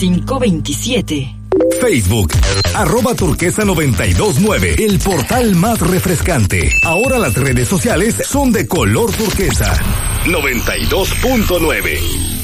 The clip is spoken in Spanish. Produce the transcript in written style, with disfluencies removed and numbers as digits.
0527. Facebook, @turquesa929, el portal más refrescante. Ahora las redes sociales son de color turquesa. 92.9.